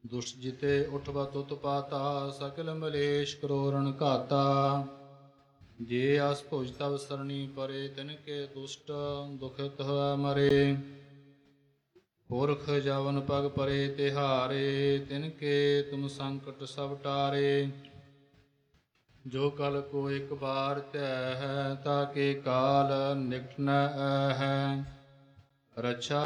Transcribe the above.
ਦੁਸ਼ਟ ਜਿਤੇ ਉਠਵਤ ਉਤਪਾਤਾ, ਸਕਲ ਮਲੇਸ਼ ਕਰੋੜਨ ਘਾਤਾ। ਜੇ ਆਸ ਭੁਜ ਤਵ ਸਰਣੀ ਪਰੇ, ਤਿਨ ਕੇ ਦੁਸ਼ਟ ਦੁਖਿਤ ਹੋਇ ਮਰੇ। ਪੁਰਖ ਜਵਨ ਪਗ ਪਰੇ ਤਿਹਾਰੇ, ਤਿਨ ਕੇ ਤੁਮ ਸੰਕਟ ਸਭ ਟਾਰੇ। ਜੋ ਕਲ ਕੋ ਇਕ ਬਾਰ ਧਿਆ ਹੈ, ਤਾਕੇ ਕਾਲ ਨਿਕਟ ਨ ਹੈ। ਰਛਾ